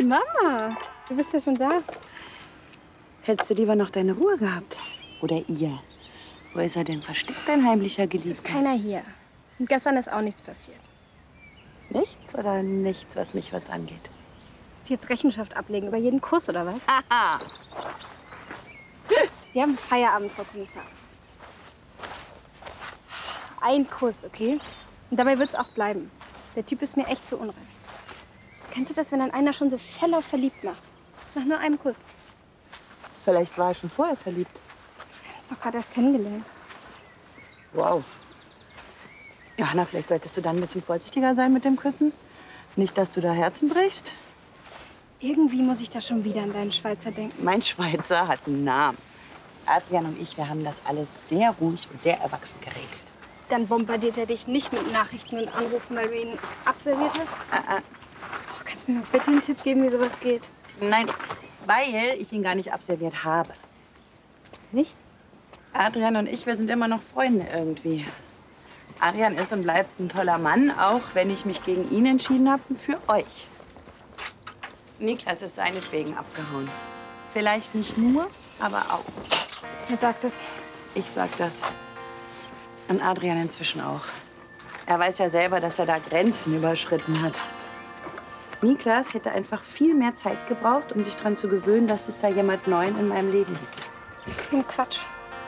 Mama, du bist ja schon da. Hättest du lieber noch deine Ruhe gehabt? Oder ihr? Wo ist er denn versteckt, dein heimlicher Geliebter? Es ist keiner hier. Und gestern ist auch nichts passiert. Nichts oder nichts, was mich was angeht? Muss ich jetzt Rechenschaft ablegen über jeden Kuss, oder was? Haha! Sie haben Feierabend, Frau Kommissar. Ein Kuss, okay? Und dabei wird's auch bleiben. Der Typ ist mir echt zu unreif. Kennst du das, wenn dann einer schon so voll auf verliebt macht? Nach nur einem Kuss. Vielleicht war er schon vorher verliebt. Wir haben uns doch gerade erst kennengelernt. Wow. Johanna, vielleicht solltest du dann ein bisschen vorsichtiger sein mit dem Küssen. Nicht, dass du da Herzen brichst. Irgendwie muss ich da schon wieder an deinen Schweizer denken. Mein Schweizer hat einen Namen. Adrian und ich, wir haben das alles sehr ruhig und sehr erwachsen geregelt. Dann bombardiert er dich nicht mit Nachrichten und Anrufen, weil du ihn abserviert hast? Oh, kannst du mir mal bitte einen Tipp geben, wie sowas geht? Nein, weil ich ihn gar nicht abserviert habe. Nicht? Adrian und ich, wir sind immer noch Freunde irgendwie. Adrian ist und bleibt ein toller Mann, auch wenn ich mich gegen ihn entschieden habe und für euch. Niklas ist seinetwegen abgehauen. Vielleicht nicht nur, aber auch. Wer sagt das? Ich sag das. Und Adrian inzwischen auch. Er weiß ja selber, dass er da Grenzen überschritten hat. Niklas hätte einfach viel mehr Zeit gebraucht, um sich daran zu gewöhnen, dass es da jemand Neuen in meinem Leben gibt. Das ist so ein Quatsch.